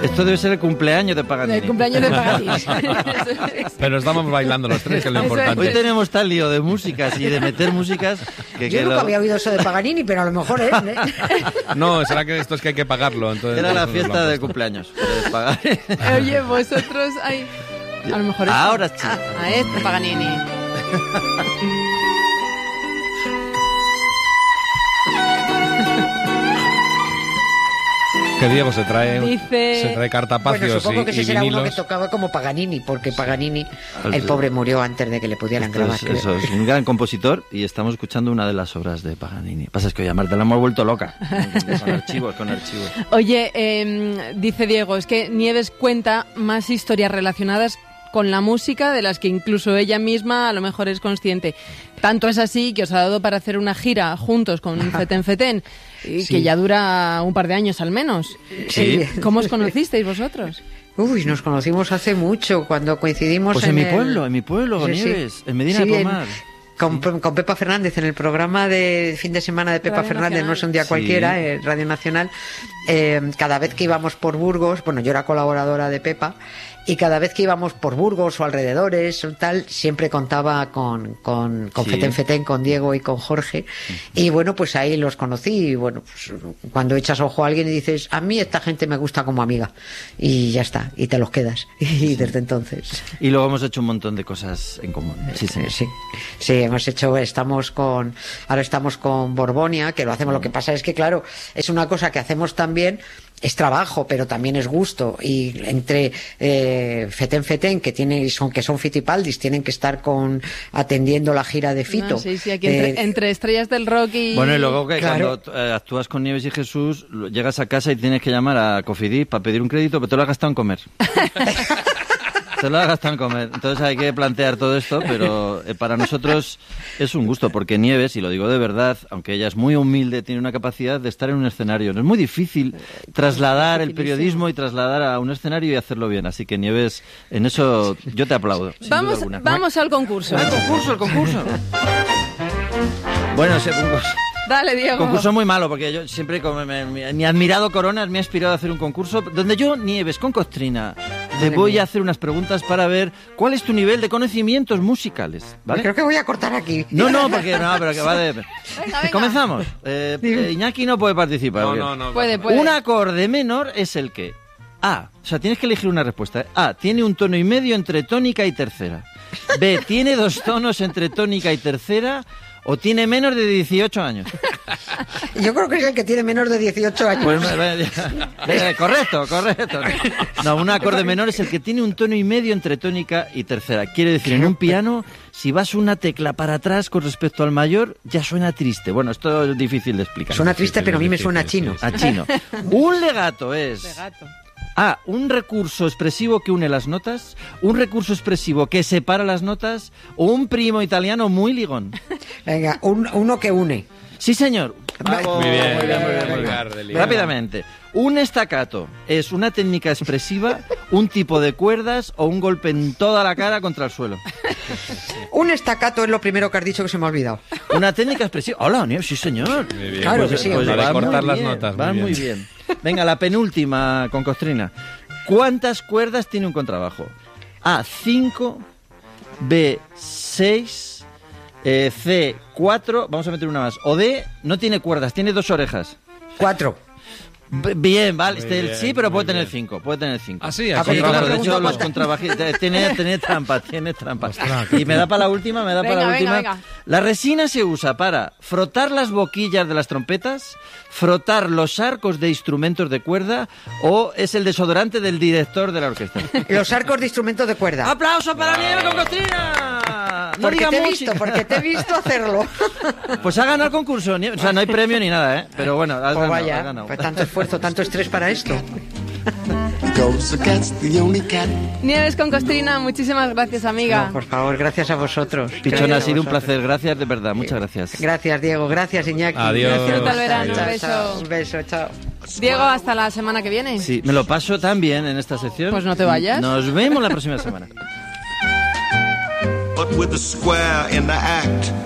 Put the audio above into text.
Esto debe ser el cumpleaños de Paganini. El cumpleaños de Paganini. Pero estamos bailando los tres, que es lo importante. Hoy tenemos tal lío de músicas y de meter músicas que... Yo nunca había oído eso de Paganini, pero a lo mejor es, ¿eh? No, será que esto es que hay que pagarlo. Entonces era la fiesta de cumpleaños. Pagar. Oye, vosotros... a lo mejor ahora sí. A este Paganini. Que Diego se trae cartapacios bueno, supongo que ese será vinilos. uno que tocaba como Paganini, porque Paganini, el pobre, murió antes de que le pudieran grabar. Eso es un gran compositor y estamos escuchando una de las obras de Paganini. Pasa es que hoy a Marta la hemos vuelto loca. Con archivos. Oye, dice Diego, es que Nieves cuenta más historias relacionadas con la música de las que incluso ella misma a lo mejor es consciente. Tanto es así que os ha dado para hacer una gira juntos con Feten Feten, que ya dura un par de años al menos. Sí. ¿Cómo os conocisteis vosotros? Uy, nos conocimos hace mucho, cuando coincidimos pues en mi pueblo, sí, Nieves, en Medina de Pomar. Con Pepa Fernández, en el programa de fin de semana de Pepa Radio Fernández, Nacional. No es un día cualquiera, Radio Nacional, cada vez que íbamos por Burgos, bueno, yo era colaboradora de Pepa, y cada vez que íbamos por Burgos o alrededores o tal, siempre contaba con Feten Feten, con Diego y con Jorge, y bueno, pues ahí los conocí, y bueno, pues cuando echas ojo a alguien y dices, a mí esta gente me gusta como amiga, y ya está, y te los quedas, y desde entonces... Y luego hemos hecho un montón de cosas en común. Sí, ahora estamos con Borbonia, que lo hacemos, lo que pasa es que claro, es una cosa que hacemos también, es trabajo, pero también es gusto, y entre Feten Feten, que son Fitipaldis, tienen que estar atendiendo la gira de Fito. No, sí, aquí entre estrellas del rock y... Bueno, y luego que claro, cuando actúas con Nieves y Jesús, llegas a casa y tienes que llamar a Cofidis para pedir un crédito, pero te lo has gastado en comer. Te lo has gastado en comer. Entonces hay que plantear todo esto, pero para nosotros es un gusto, porque Nieves, y lo digo de verdad, aunque ella es muy humilde, tiene una capacidad de estar en un escenario. Es muy difícil trasladar el periodismo y trasladar a un escenario y hacerlo bien. Así que Nieves, en eso yo te aplaudo. Vamos al concurso. El concurso. Bueno, ese concurso. Dale, Diego. Concurso muy malo, porque yo siempre, mi admirado Coronas me ha inspirado a hacer un concurso donde yo, Nieves, con Costrina, te voy a hacer unas preguntas para ver cuál es tu nivel de conocimientos musicales, ¿vale? Creo que voy a cortar aquí. Pero que va de... Venga. Comenzamos. Iñaki no puede participar. No. Puede. Un acorde menor es el que tienes que elegir una respuesta. A, tiene un tono y medio entre tónica y tercera. B, tiene 2 tonos entre tónica y tercera. ¿O tiene menos de 18 años? Yo creo que es el que tiene menos de 18 años. Pues, correcto. No, un acorde menor es el que tiene un tono y medio entre tónica y tercera. Quiere decir, en un piano, si vas una tecla para atrás con respecto al mayor, ya suena triste. Bueno, esto es difícil de explicar. Suena triste, pero a mí me suena chino. A chino. Un legato es... Legato. A, un recurso expresivo que une las notas, un recurso expresivo que separa las notas, o un primo italiano muy ligón. Venga, uno que une. Sí, señor. Muy bien. Rápidamente. Un staccato es una técnica expresiva, un tipo de cuerdas o un golpe en toda la cara contra el suelo. Un staccato es lo primero que has dicho que se me ha olvidado. Una técnica expresiva. Hola, Nieves, sí, señor. Muy bien. Claro que sí. Pues La de va cortar muy las bien, notas. Va muy bien. Venga, la penúltima con Costrina. ¿Cuántas cuerdas tiene un contrabajo? A, 5, B, 6, C, 4, vamos a meter una más. O D, no tiene cuerdas, tiene 2 orejas. 4. Bien, vale. Bien, sí, pero puede muy tener bien. 5. Puede tener 5. Ah, sí, sí, así, claro. De pregunto hecho, los cuántas. contrabajistas tiene trampa. Ostras, Y me da para la última, Venga. La resina se usa para frotar las boquillas de las trompetas, frotar los arcos de instrumentos de cuerda, o es el desodorante del director de la orquesta. Los arcos de instrumentos de cuerda. ¡Aplauso para Nieves con Costrina! No Porque diga te he música. visto, porque te he visto hacerlo. Pues ha ganado el concurso, Nieves. O sea, no hay premio ni nada, ¿eh? Pero bueno, has Pues ganado. vaya, pues tanto esfuerzo, tanto estrés para esto. Nieves con Costrina, muchísimas gracias, amiga. No, por favor, gracias a vosotros. Pichón, Gracias ha a sido un vosotros. placer. Gracias, de verdad. Muchas gracias. Gracias, Diego. Gracias, Iñaki. Adiós. Disfruta el verano. Chao, Un beso. chao. Un beso, chao. Diego, hasta la semana que viene. Sí, me lo paso tan bien en esta sección. Pues no te vayas. Nos vemos la próxima semana. But with a square in the act.